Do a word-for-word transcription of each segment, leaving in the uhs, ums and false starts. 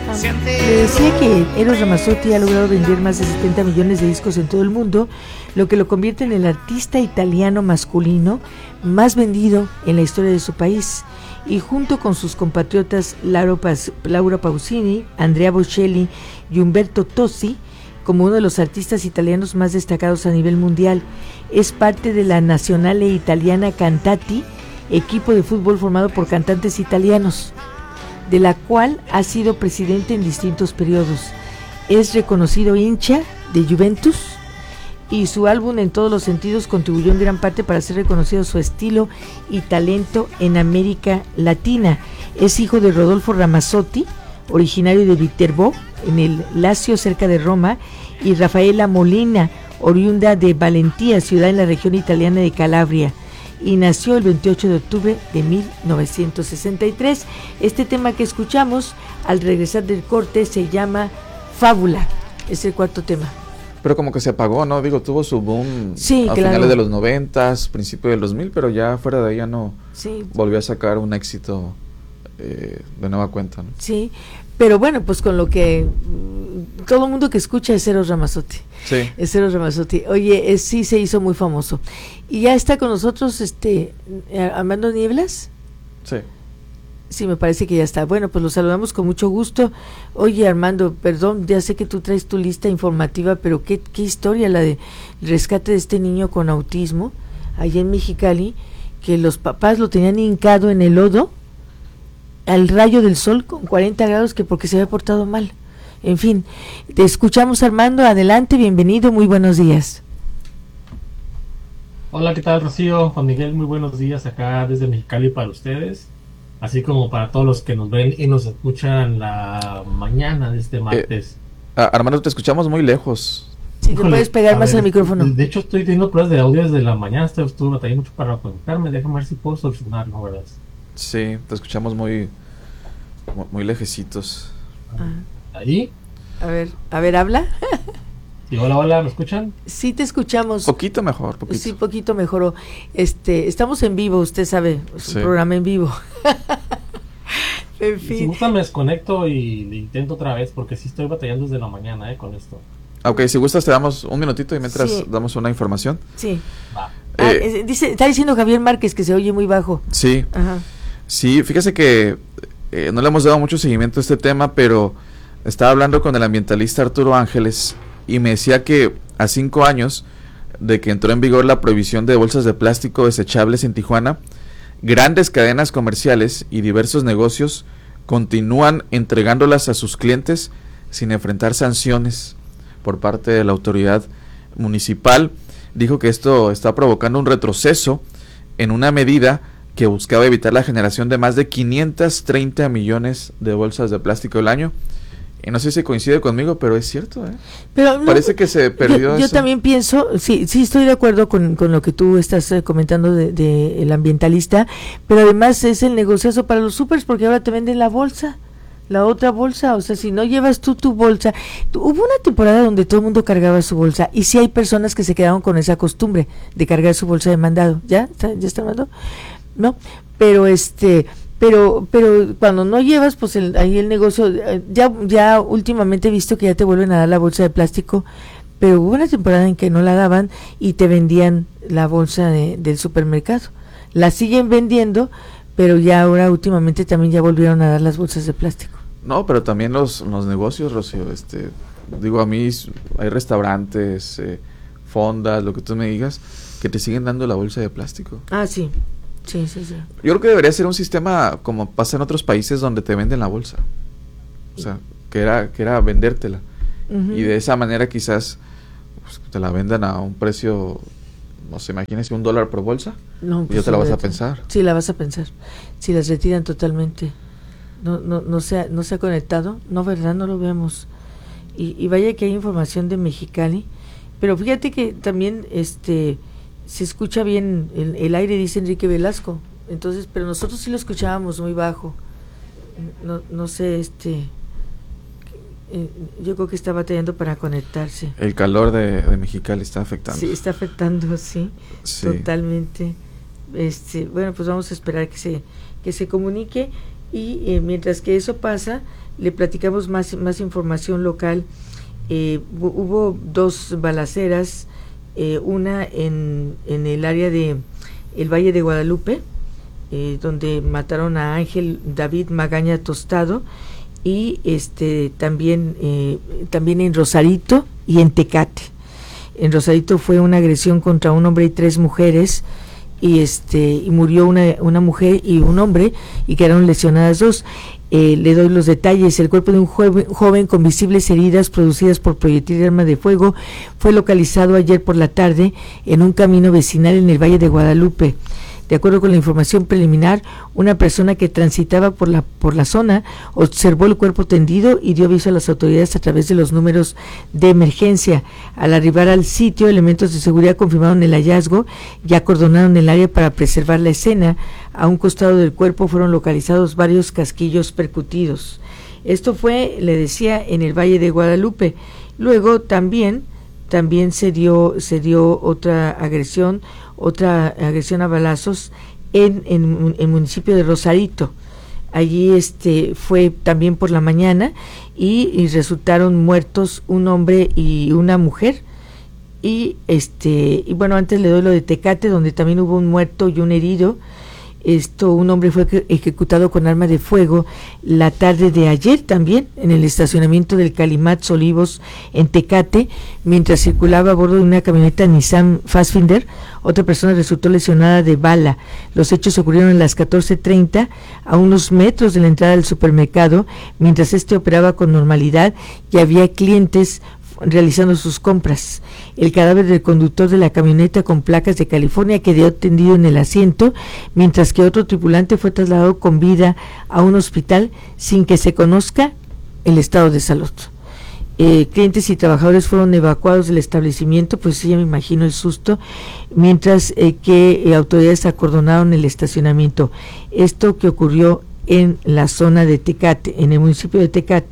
Le decía que Eros Ramazzotti ha logrado vender más de setenta millones de discos en todo el mundo, lo que lo convierte en el artista italiano masculino más vendido en la historia de su país. Y junto con sus compatriotas Laura Pausini, Andrea Bocelli y Umberto Tozzi, como uno de los artistas italianos más destacados a nivel mundial, es parte de la Nazionale Italiana Cantati, equipo de fútbol formado por cantantes italianos, de la cual ha sido presidente en distintos periodos. Es reconocido hincha de Juventus y su álbum en todos los sentidos contribuyó en gran parte para ser reconocido su estilo y talento en América Latina. Es hijo de Rodolfo Ramazzotti, originario de Viterbo, en el Lacio, cerca de Roma, y Rafaela Molina, oriunda de Valentia, ciudad en la región italiana de Calabria, y nació el veintiocho de octubre de mil novecientos sesenta y tres. Este tema que escuchamos al regresar del corte se llama Fábula, es el cuarto tema. Pero como que se apagó, ¿no? Digo, tuvo su boom sí, a claro. finales de los noventas, principio del dos mil, pero ya fuera de ahí ya no sí. volvió a sacar un éxito eh, de nueva cuenta, ¿no? Sí, pero bueno, pues con lo que todo el mundo que escucha es Eros Ramazzotti. Sí. Es Eros Ramazzotti. Oye, es, sí se hizo muy famoso. Y ya está con nosotros este Armando Nieblas. Sí. Sí, me parece que ya está. Bueno, pues lo saludamos con mucho gusto. Oye, Armando, perdón, ya sé que tú traes tu lista informativa, pero qué, qué historia la de rescate de este niño con autismo allá en Mexicali, que los papás lo tenían hincado en el lodo al rayo del sol con cuarenta grados, que porque se había portado mal. En fin, te escuchamos, Armando, adelante, bienvenido, muy buenos días. Hola, ¿qué tal, Rocío? Juan Miguel, muy buenos días acá desde Mexicali para ustedes, así como para todos los que nos ven y nos escuchan la mañana de este martes. Eh, Armando, te escuchamos muy lejos. Sí, te puedes pegar más al micrófono. De hecho, estoy teniendo pruebas de audio desde la mañana, estuve batallando mucho para conectarme, déjame ver si puedo solucionarlo, ¿verdad? Sí, te escuchamos muy, muy, muy lejecitos. Ah. ¿Ahí? A ver, a ver, habla. Sí, hola, hola, ¿me escuchan? Sí, te escuchamos. Poquito mejor, poquito. Sí, poquito mejoró. Este, estamos en vivo, usted sabe, es un sí. programa en vivo. En fin. Si gusta me desconecto y le intento otra vez, porque sí estoy batallando desde la mañana, eh, con esto. Ok, si gustas te damos un minutito y mientras sí. damos una información. Sí. Va. Ah, eh, es, dice, está diciendo Javier Márquez que se oye muy bajo. Sí. Ajá. Sí, fíjese que eh, no le hemos dado mucho seguimiento a este tema, pero estaba hablando con el ambientalista Arturo Ángeles y me decía que a cinco años de que entró en vigor la prohibición de bolsas de plástico desechables en Tijuana, grandes cadenas comerciales y diversos negocios continúan entregándolas a sus clientes sin enfrentar sanciones por parte de la autoridad municipal. Dijo que esto está provocando un retroceso en una medida que buscaba evitar la generación de más de quinientos treinta millones de bolsas de plástico al año. Y no sé si coincide conmigo, pero es cierto, ¿eh? Pero no, parece que se perdió yo, eso. Yo también pienso, sí, sí estoy de acuerdo con, con lo que tú estás eh, comentando de, de el ambientalista, pero además es el negociazo para los supers, porque ahora te venden la bolsa, la otra bolsa, o sea, si no llevas tú tu bolsa, tú, hubo una temporada donde todo el mundo cargaba su bolsa, y sí hay personas que se quedaron con esa costumbre de cargar su bolsa de mandado, ¿ya? ¿Está, ya está mandado? No, pero este... pero pero cuando no llevas, pues el, ahí el negocio, ya ya últimamente he visto que ya te vuelven a dar la bolsa de plástico, pero hubo una temporada en que no la daban y te vendían la bolsa de, del supermercado. La siguen vendiendo, pero ya ahora últimamente también ya volvieron a dar las bolsas de plástico. No, pero también los, los negocios, Rocío, este, digo, a mí hay restaurantes, eh, fondas, lo que tú me digas, que te siguen dando la bolsa de plástico. Ah, sí. Sí, sí, sí. Yo creo que debería ser un sistema como pasa en otros países donde te venden la bolsa. O sea, que era que era vendértela. Uh-huh. Y de esa manera quizás pues, te la vendan a un precio, no sé, imagínese un dólar por bolsa. No, pues ya te la vas a pensar. Sí, la vas a pensar. Si las retiran totalmente. No no no se ha, no se ha conectado. No, ¿verdad? No lo vemos. Y, y vaya que hay información de Mexicali. Pero fíjate que también este... se escucha bien el, el aire, dice Enrique Velasco, entonces, pero nosotros sí lo escuchábamos muy bajo. No, no sé, este, eh, yo creo que está batallando para conectarse. El calor de, de Mexicali está afectando. Sí, está afectando, sí, sí, totalmente. Este, bueno, pues vamos a esperar que se que se comunique y eh, mientras que eso pasa, le platicamos más, más información local. Eh, hubo dos balaceras, eh, una en, en el área de el Valle de Guadalupe, eh, donde mataron a Ángel David Magaña Tostado, y este también eh, también en Rosarito y en Tecate. En Rosarito fue una agresión contra un hombre y tres mujeres, y este y murió una, una mujer y un hombre, y quedaron lesionadas dos. Eh, le doy los detalles. El cuerpo de un joven, joven con visibles heridas producidas por proyectil de arma de fuego fue localizado ayer por la tarde en un camino vecinal en el Valle de Guadalupe. De acuerdo con la información preliminar, una persona que transitaba por la por la zona observó el cuerpo tendido y dio aviso a las autoridades a través de los números de emergencia. Al arribar al sitio, elementos de seguridad confirmaron el hallazgo y acordonaron el área para preservar la escena. A un costado del cuerpo fueron localizados varios casquillos percutidos. Esto fue, le decía, en el Valle de Guadalupe. Luego también también se dio se dio otra agresión, otra agresión a balazos en en el municipio de Rosarito. Allí este fue también por la mañana y, y resultaron muertos un hombre y una mujer. Y este y bueno, antes le doy lo de Tecate, donde también hubo un muerto y un herido. Esto, un hombre fue ejecutado con arma de fuego la tarde de ayer también en el estacionamiento del Calimax Olivos en Tecate, mientras circulaba a bordo de una camioneta Nissan Fastfinder. Otra persona resultó lesionada de bala. Los hechos ocurrieron a las catorce treinta a unos metros de la entrada del supermercado, mientras este operaba con normalidad y había clientes realizando sus compras. El cadáver del conductor de la camioneta con placas de California quedó tendido en el asiento, mientras que otro tripulante fue trasladado con vida a un hospital sin que se conozca el estado de salud. Eh, clientes y trabajadores fueron evacuados del establecimiento, pues sí, ya me imagino el susto, mientras eh, que eh, autoridades acordonaron el estacionamiento. Esto que ocurrió en la zona de Tecate, en el municipio de Tecate.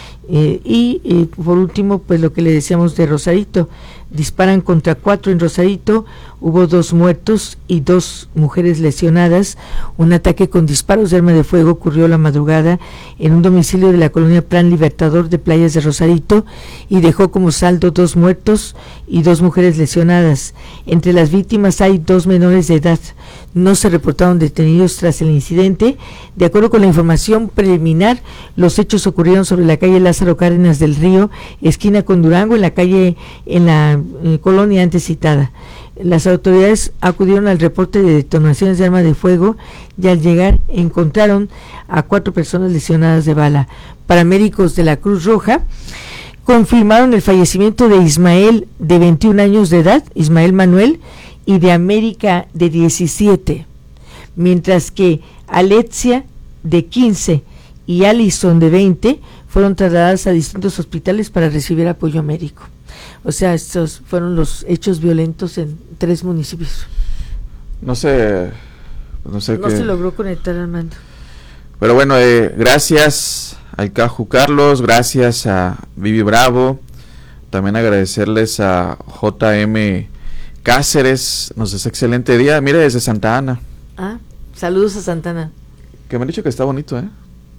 Eh, y eh, por último, pues lo que le decíamos de Rosarito, disparan contra cuatro en Rosarito, hubo dos muertos y dos mujeres lesionadas. Un ataque con disparos de arma de fuego ocurrió la madrugada en un domicilio de la colonia Plan Libertador de Playas de Rosarito y dejó como saldo dos muertos y dos mujeres lesionadas. Entre las víctimas hay dos menores de edad. No se reportaron detenidos tras el incidente. De acuerdo con la información preliminar, los hechos ocurrieron sobre la calle Lázaro Cárdenas del Río, esquina con Durango, en la calle, en la eh, colonia antes citada. Las autoridades acudieron al reporte de detonaciones de arma de fuego y al llegar encontraron a cuatro personas lesionadas de bala. Paramédicos de la Cruz Roja confirmaron el fallecimiento de Ismael, de veintiún años de edad, Ismael Manuel, y de América, de diecisiete, mientras que Alexia, de quince, y Alison, de veinte, fueron trasladadas a distintos hospitales para recibir apoyo médico. O sea, estos fueron los hechos violentos en tres municipios. No sé, no sé No qué. se logró conectar, Armando. Pero bueno, eh, gracias al Caju Carlos, gracias a Vivi Bravo, también agradecerles a J M Cáceres, nos desea excelente día, mire, desde Santa Ana. Ah, saludos a Santa Ana. Que me han dicho que está bonito, ¿eh?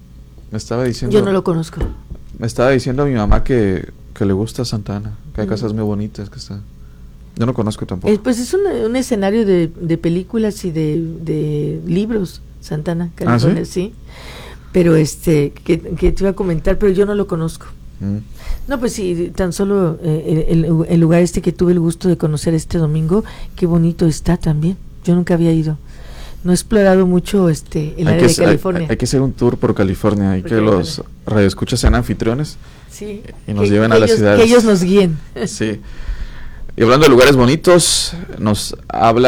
Me estaba diciendo. Yo no lo conozco. Me estaba diciendo a mi mamá que, que le gusta Santa Ana, que hay Mm. casas muy bonitas, que está. Yo no conozco tampoco. Eh, pues es un, un escenario de, de películas y de, de libros, Santa Ana, California, ¿Ah, sí? sí. Pero este, que, que te iba a comentar, pero yo no lo conozco. Mm. No, pues sí, tan solo eh, el, el, el lugar este que tuve el gusto de conocer este domingo, qué bonito está también. Yo nunca había ido. No he explorado mucho este el Hay área que, de California. hay, hay que hacer un tour por California, hay Por que California. los radioescuchas sean anfitriones Sí, y nos que- lleven que a las ellos- ciudades. Que ellos nos guíen. Sí. Y hablando de lugares bonitos, nos habla